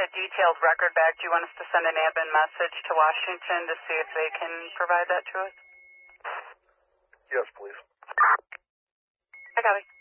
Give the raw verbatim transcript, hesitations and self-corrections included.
a detailed record back, do you want us to send an admin message to Washington to see if they can provide that to us? Yes, please. I got it.